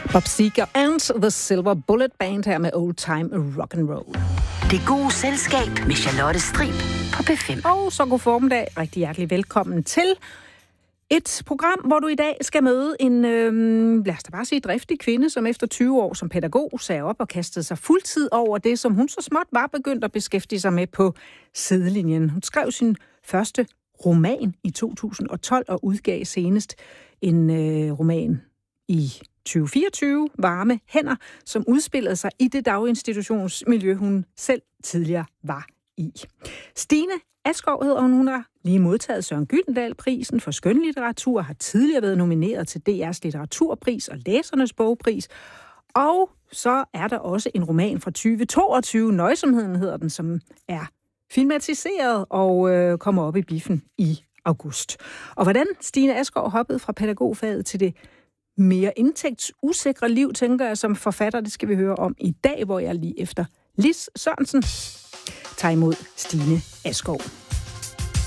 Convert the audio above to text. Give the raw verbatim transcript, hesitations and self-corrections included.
Bob Seger and The Silver Bullet Band her med Old Time Rock and Roll. Det gode selskab med Charlotte Strib på P fem. Og så god formiddag. Rigtig hjertelig velkommen til et program, hvor du i dag skal møde en, øh, lad os da bare sige, driftig kvinde, som efter tyve år som pædagog sagde op og kastede sig fuldtid over det, som hun så småt var begyndt at beskæftige sig med på sidelinjen. Hun skrev sin første roman i to tusind og tolv og udgav senest en øh, roman i tyve fireogtyve, Varme Hænder, som udspillede sig i det daginstitutionsmiljø, hun selv tidligere var i. Stine Askov hedder hun. Hun har lige modtaget Søren Gyldendal-prisen for skønlitteratur, har tidligere været nomineret til D R's litteraturpris og Læsernes bogpris. Og så er der også en roman fra tyve toogtyve, Nøjsomheden hedder den, som er filmatiseret og øh, kommer op i biffen i august. Og hvordan Stine Askov hoppede fra pædagogfaget til det mere indtægtsusikre liv, tænker jeg, som forfatter, det skal vi høre om i dag, hvor jeg lige efter Lis Sørensen tager imod Stine Askov.